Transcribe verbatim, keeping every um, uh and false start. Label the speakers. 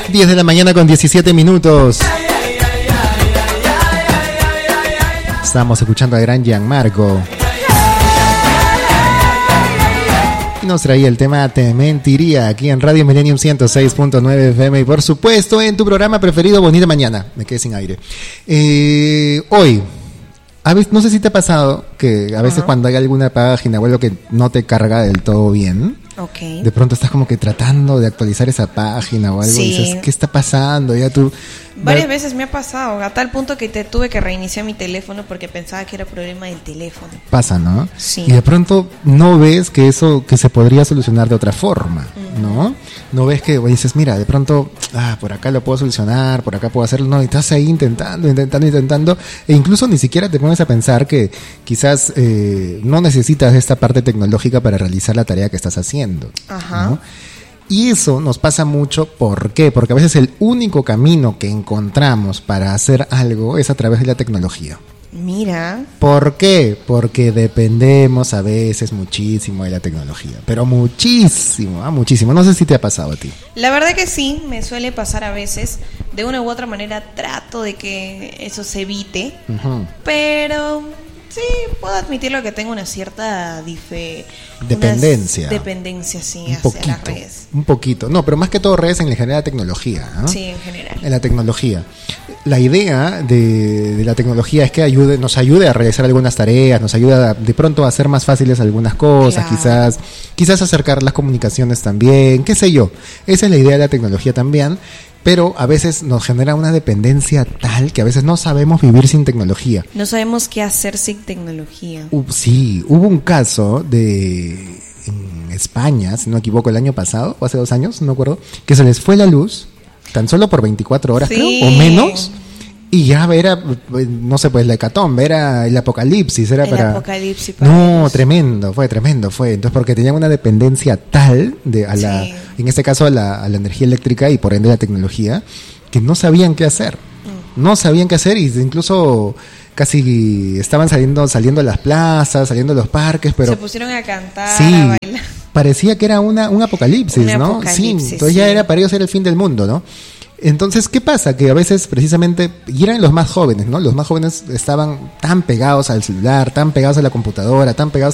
Speaker 1: diez de la mañana con diecisiete minutos. Estamos escuchando a gran Gianmarco. Y nos traía el tema Te Mentiría aquí en Radio Millennium ciento seis punto nueve F M y por supuesto en tu programa preferido Bonita Mañana. Me quedé sin aire. Eh, hoy, a veces, no sé si te ha pasado que a veces uh-huh. cuando hay alguna página o algo que no te carga del todo bien, okay. de pronto estás como que tratando de actualizar esa página o algo sí. y dices, ¿qué está pasando? Ya tú...
Speaker 2: Varias va... veces me ha pasado, a tal punto que te tuve que reiniciar mi teléfono porque pensaba que era problema del teléfono.
Speaker 1: Pasa, ¿no?
Speaker 2: Sí.
Speaker 1: Y de pronto no ves que eso que se podría solucionar de otra forma, uh-huh. ¿no? No ves que oye, dices, mira, de pronto, ah, por acá lo puedo solucionar, por acá puedo hacerlo, no, y estás ahí intentando, intentando, intentando, e incluso ni siquiera te pones a pensar que quizás eh, no necesitas esta parte tecnológica para realizar la tarea que estás haciendo,
Speaker 2: Ajá.
Speaker 1: ¿no? Y eso nos pasa mucho, ¿por qué? Porque a veces el único camino que encontramos para hacer algo es a través de la tecnología.
Speaker 2: Mira.
Speaker 1: ¿Por qué? Porque dependemos a veces muchísimo de la tecnología, pero muchísimo, ¿eh? muchísimo. No sé si te ha pasado a ti.
Speaker 2: La verdad que sí, me suele pasar a veces. De una u otra manera trato de que eso se evite, uh-huh. pero... Sí, puedo admitirlo que tengo una cierta dife...
Speaker 1: dependencia.
Speaker 2: Dependencia, sí,
Speaker 1: un
Speaker 2: hacia
Speaker 1: poquito,
Speaker 2: las redes.
Speaker 1: Un poquito. No, pero más que todo redes en general la tecnología, ¿no?
Speaker 2: Sí, en general.
Speaker 1: En la tecnología. La idea de, de la tecnología es que ayude, nos ayude a realizar algunas tareas, nos ayuda a, de pronto a hacer más fáciles algunas cosas, claro. quizás, quizás acercar las comunicaciones también, qué sé yo. Esa es la idea de la tecnología también. Pero a veces nos genera una dependencia tal que a veces no sabemos vivir sin tecnología.
Speaker 2: No sabemos qué hacer sin tecnología.
Speaker 1: Uh, sí, hubo un caso de en España, si no me equivoco, el año pasado o hace dos años, no me acuerdo, que se les fue la luz tan solo por veinticuatro horas, sí. creo, o menos. Y ya era, no sé, pues la hecatombe, era el apocalipsis, era
Speaker 2: el
Speaker 1: para...
Speaker 2: apocalipsis para
Speaker 1: No,
Speaker 2: ellos.
Speaker 1: tremendo, fue tremendo, fue. Entonces, porque tenían una dependencia tal, de a la,
Speaker 2: sí.
Speaker 1: en este caso a la, a la energía eléctrica y por ende a la tecnología, que no sabían qué hacer. Mm. No sabían qué hacer y incluso casi estaban saliendo, saliendo a las plazas, saliendo a los parques, pero...
Speaker 2: Se pusieron a cantar,
Speaker 1: sí,
Speaker 2: a bailar.
Speaker 1: Parecía que era una, un apocalipsis,
Speaker 2: un
Speaker 1: ¿no?
Speaker 2: Apocalipsis,
Speaker 1: sí, entonces
Speaker 2: sí.
Speaker 1: ya era, para ellos era el fin del mundo, ¿no? Entonces, ¿qué pasa? Que a veces precisamente, y eran los más jóvenes, ¿no? Los más jóvenes estaban tan pegados al celular, tan pegados a la computadora, tan pegados